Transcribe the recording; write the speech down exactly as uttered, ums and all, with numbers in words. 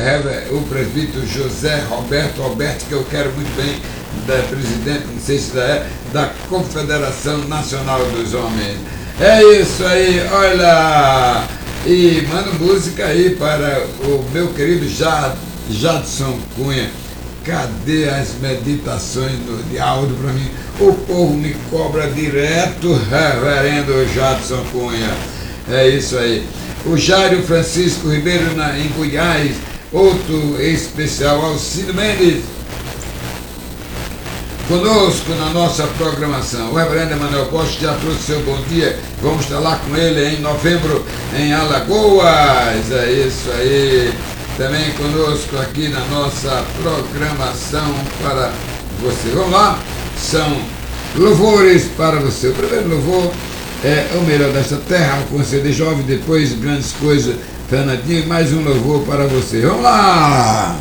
o presbítero José Roberto Alberto, que eu quero muito bem, da presidente, não sei se é, da Confederação Nacional dos Homens. É isso aí, olha, e mando música aí para o meu querido Jadson Cunha. Cadê as meditações no, de áudio para mim? O povo me cobra direto, reverendo Jadson Cunha. É isso aí. O Jairo Francisco Ribeiro na, em Goiás, outro especial, Alcido Mendes, conosco na nossa programação. O reverendo Emanuel Costa já trouxe seu bom dia. Vamos estar lá com ele em novembro em Alagoas. É isso aí. Também conosco aqui na nossa programação para você. Vamos lá? São louvores para você. O primeiro louvor é o melhor desta terra, com você de jovem, depois grandes coisas, Fernandinho, mais um louvor para você. Vamos lá!